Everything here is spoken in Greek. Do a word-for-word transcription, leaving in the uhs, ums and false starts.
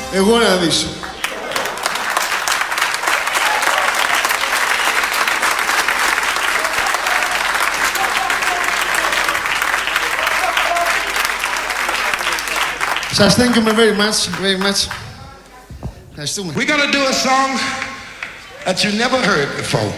Εγώ να δεις. Σας thank you very much, very much. Ευχαριστούμε. We're gonna do a song that you never heard before.